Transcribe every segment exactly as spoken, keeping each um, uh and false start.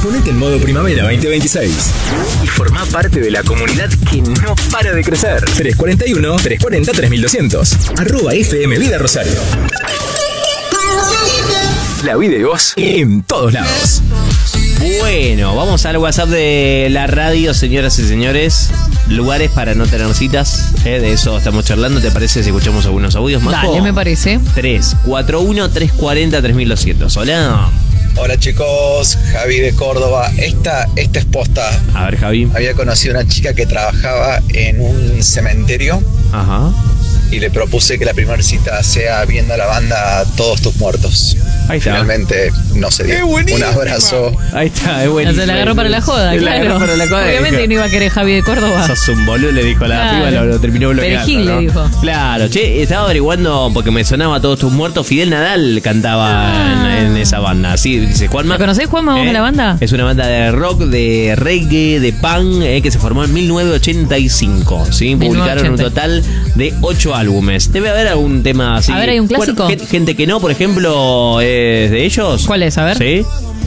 Ponete en modo primavera veinte veintiséis y formá parte de la comunidad que no para de crecer. tres cuarenta y uno, trescientos cuarenta, tres mil doscientos. Arroba F M Vida Rosario. La vida de vos en todos lados. Bueno, vamos al WhatsApp de la radio, señoras y señores. Lugares para no tener citas, ¿eh? De eso estamos charlando. ¿Te parece si escuchamos algunos audios más? Dale, me parece. tres cuarenta y uno, trescientos cuarenta, tres mil doscientos. Hola. Hola chicos, Javi de Córdoba. Esta, esta es posta. A ver, Javi. Había conocido una chica que trabajaba en un cementerio. Ajá. Y le propuse que la primera cita sea viendo la banda Todos Tus Muertos. Ahí está. Finalmente no se dio. Un abrazo. Ahí está, es bueno. Se la agarró para la joda, claro. Para la joda. Obviamente no iba a querer Javi de Córdoba. Sos un boludo, le dijo la Claro. piba, lo, lo terminó bloqueando. Perejil, ¿no? le dijo. Claro, che, estaba averiguando porque me sonaba Todos Tus Muertos. Fidel Nadal cantaba Ah. en, en esa banda. Sí, dice Juanma. ¿La conocés, Juanma, vos, ¿Eh? la banda? Es una banda de rock, de reggae, de punk, eh, que se formó en mil novecientos ochenta y cinco. ¿Sí? Publicaron un total de ocho álbumes. Debe haber algún tema así. A ver, ¿hay un clásico? Bueno, gente que no, por ejemplo, es de ellos. ¿Cuál es? A ver. Sí.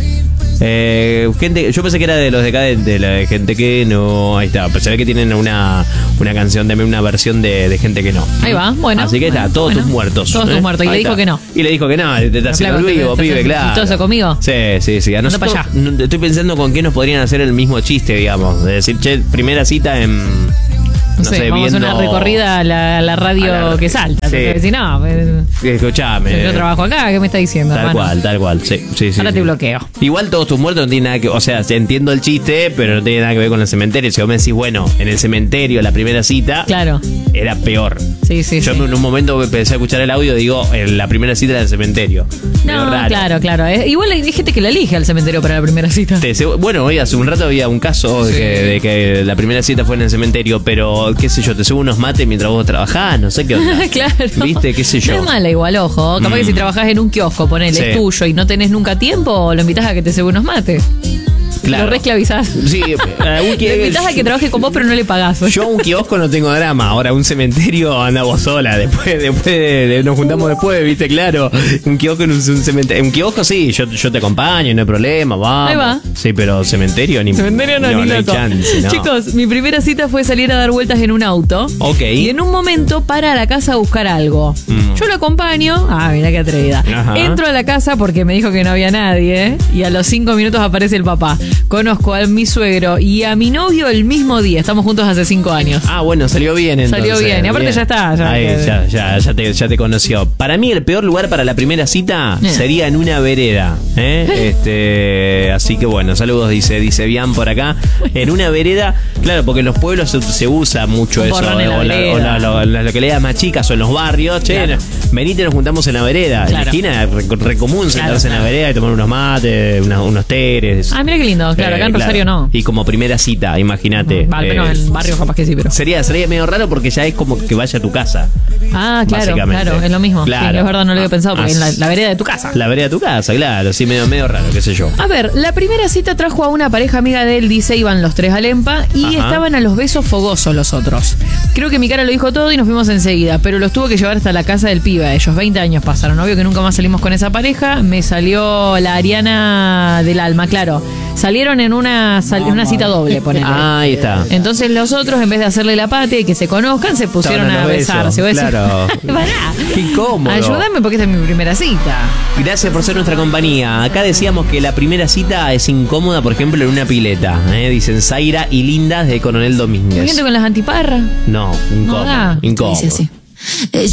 Eh, gente, yo pensé que era de los Decadentes, la de gente que no. Ahí está, pero se ve que tienen una, una canción, también una versión de, de gente que no. Ahí va, bueno. Así que bueno, está, todos bueno. tus muertos. Todos ¿eh? tus muertos. Y Ahí le dijo está. que no. Y le dijo que no, te está haciendo el Flaco, vivo, te- pibe, te- claro. ¿Chistoso conmigo? Sí, sí, sí. A Anda nosotros, pa' allá. no, estoy pensando con qué nos podrían hacer el mismo chiste, digamos. De decir, che, primera cita en. No, sé, vamos a hacer viendo- una recorrida a la, a la radio A la- que salta. sí. Si no, pues, Escuchame. yo trabajo acá, ¿qué me está diciendo, Tal hermano? cual, tal cual. Sí, sí, sí. Ahora sí. te bloqueo. Igual Todos Tus Muertos no tiene nada que. O sea, entiendo el chiste, pero no tiene nada que ver con el cementerio. Si vos me decís, bueno, en el cementerio, la primera cita. Claro. Era peor. Sí, sí, Yo sí. en un momento empecé a escuchar el audio, digo, en la primera cita era el cementerio. Medio No, raro. claro, claro. Eh, igual hay gente que la elige al cementerio para la primera cita. Te- se- Bueno, hoy hace un rato había un caso de, Sí. que, de que la primera cita fue en el cementerio, pero qué sé yo, te subo unos mates mientras vos trabajás, no sé qué onda. Claro. ¿Viste? ¿Qué sé yo? No es mala igual, ojo. Capaz Mm. que si trabajás en un kiosco, ponele, Sí. es tuyo y no tenés nunca tiempo, lo invitás a que te cebe unos mates. Claro. Lo reesclavizás. Sí, a un Lo qui- invitás a que trabaje con vos, pero no le pagás. Yo a un kiosco no tengo drama, ahora un cementerio anda vos sola, después, después de, de- nos juntamos después, viste, claro. Un kiosco en un, un cementerio. Un kiosco sí, yo, yo te acompaño, no hay problema, vamos. Ahí va. Sí, pero cementerio ni Cementerio no, ni hay loco. chance, no. Chicos, mi primera cita fue salir a dar vueltas en un auto. Ok. Y en un momento para a la casa a buscar algo. Mm. Yo lo acompaño. Ah, mira qué atrevida. Ajá. Entro a la casa porque me dijo que no había nadie. Y a los cinco minutos aparece el papá. Conozco a mi suegro y a mi novio el mismo día. Estamos juntos hace cinco años. Ah, bueno, salió bien entonces. Salió bien. Y aparte ya está, ya Ahí, que- ya, ya, ya te, ya te conoció. Para mí el peor lugar para la primera cita Eh. sería en una vereda. ¿eh? Este, así que bueno, saludos, dice, dice Bian por acá. En una vereda, claro, porque en los pueblos se, se usa mucho Un eso. porrón en la o la- o la- vereda. lo- las localidades más chicas o en los barrios. Che, Claro. venite, nos juntamos en la vereda. En la Claro. esquina, re, re común sentarse claro. en la vereda y tomar unos mates, unos, unos teres. Ah, mira qué lindo. Claro, acá en Eh, Rosario no. Y como primera cita, imagínate. Va, al menos eh, en barrios capaz que sí, pero. Sería, sería medio raro porque ya es como que vaya a tu casa. Ah, claro, básicamente. claro, es lo mismo. Claro. Sí, es verdad, no lo había pensado porque Ah, en la, la vereda de tu casa. La vereda de tu casa, claro. Sí, medio, medio raro, qué sé yo. A ver, la primera cita trajo a una pareja amiga de él, dice, iban los tres al EMPA y Ajá. estaban a los besos fogosos los otros. Creo que mi cara lo dijo todo y nos fuimos enseguida, pero los tuvo que llevar hasta la casa del pibe. Ellos veinte años pasaron, obvio que nunca más salimos con esa pareja. Me salió la Ariana del alma, claro. Salieron en una, sal- en una cita doble, ponele. Ah, ahí está. Entonces los otros, en vez de hacerle la patria y que se conozcan, se pusieron Estaban a a los besos, besarse. Vos decís, claro. Pará. Qué incómodo. Ayúdame porque esta es mi primera cita. Gracias por ser nuestra compañía. Acá decíamos que la primera cita es incómoda, por ejemplo, en una pileta. ¿eh? Dicen Zaira y Lindas de Coronel Domínguez. Gente con las antiparras. No, incómodo. No da. incómodo. Dice así. Ella